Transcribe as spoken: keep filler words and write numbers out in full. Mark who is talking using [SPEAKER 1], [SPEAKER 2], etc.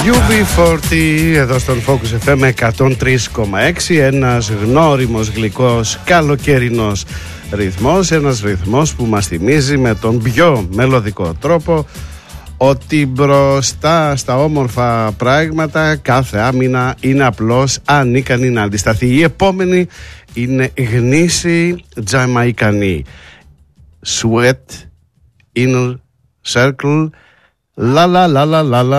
[SPEAKER 1] γιου μπι φορτί εδώ στον Focus εφ εμ εκατόν τρία κόμμα έξι. Ένας γνώριμος, γλυκός, καλοκαιρινός ρυθμός. Ένας ρυθμός που μας θυμίζει με τον πιο μελωδικό τρόπο ότι μπροστά στα όμορφα πράγματα κάθε άμυνα είναι απλώς ανίκανη να αντισταθεί. Η επόμενη είναι γνήσιοι Τζαμαϊκανοί. Sweat Inner Circle. La la la la la la.